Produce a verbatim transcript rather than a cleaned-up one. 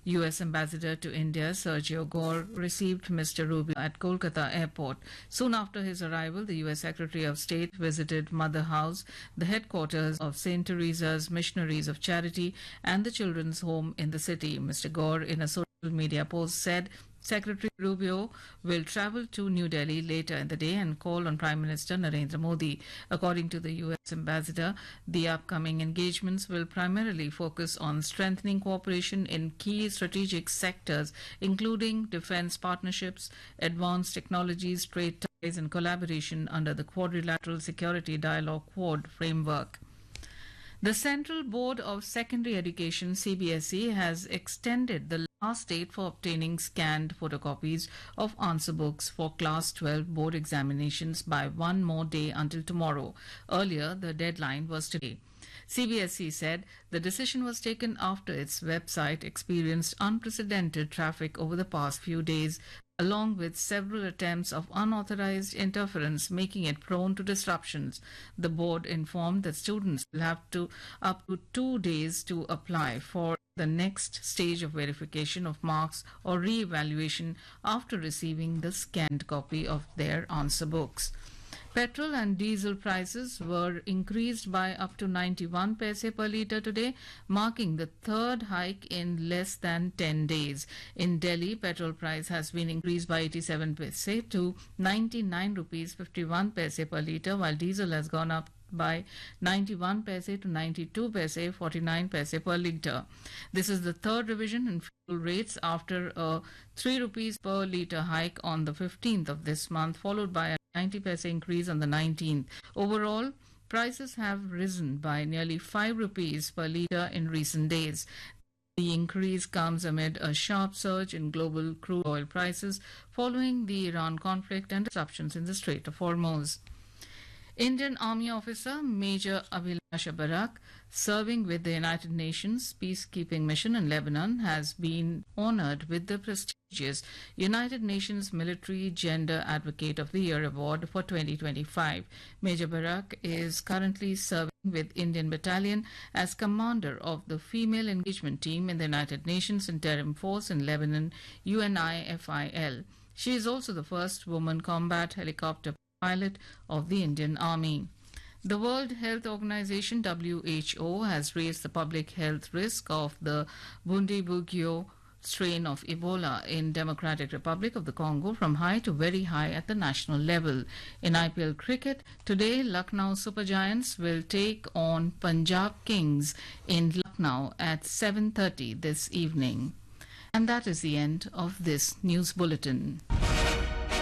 U S Ambassador to India Sergio Gore received Mister Rubio at Kolkata Airport. Soon after his arrival, the U S Secretary of State visited Mother House, the headquarters of Saint Teresa's Missionaries of Charity and the Children's Home in the city. Mister Gore, in a social media post, said Secretary Rubio will travel to New Delhi later in the day and call on Prime Minister Narendra Modi. According to the U S Ambassador, the upcoming engagements will primarily focus on strengthening cooperation in key strategic sectors, including defense partnerships, advanced technologies, trade ties and collaboration under the Quadrilateral Security Dialogue Quad framework. The Central Board of Secondary Education, C B S E, has extended the last date for obtaining scanned photocopies of answer books for Class twelve board examinations by one more day until tomorrow. Earlier, the deadline was today. C B S E said the decision was taken after its website experienced unprecedented traffic over the past few days, along with several attempts of unauthorized interference, making it prone to disruptions. The board informed that students will have to up to two days to apply for the next stage of verification of marks or re-evaluation after receiving the scanned copy of their answer books. Petrol and diesel prices were increased by up to ninety-one paise per litre today, marking the third hike in less than ten days. In Delhi, petrol price has been increased by eighty-seven paise to ninety-nine rupees fifty-one paise per litre, while diesel has gone up by ninety-one paise to ninety-two paise forty-nine paise per litre. This is the third revision in fuel rates after a three rupees per litre hike on the fifteenth of this month, followed by a ninety paise increase on the nineteenth. Overall, prices have risen by nearly five rupees per litre in recent days. The increase comes amid a sharp surge in global crude oil prices following the Iran conflict and disruptions in the Strait of Hormuz. Indian Army officer Major Abhilasha Barak, serving with the United Nations peacekeeping mission in Lebanon, has been honored with the prestigious United Nations Military Gender Advocate of the Year award for twenty twenty-five. Major Barak is currently serving with Indian Battalion as commander of the Female Engagement Team in the United Nations Interim Force in Lebanon, U N I F I L. She is also the first woman combat helicopter pilot of the Indian Army. The World Health Organization W H O has raised the public health risk of the Bundibugyo strain of Ebola in Democratic Republic of the Congo from high to very high at the national level. In I P L cricket, today Lucknow Super Giants will take on Punjab Kings in Lucknow at seven thirty this evening. And that is the end of this news bulletin.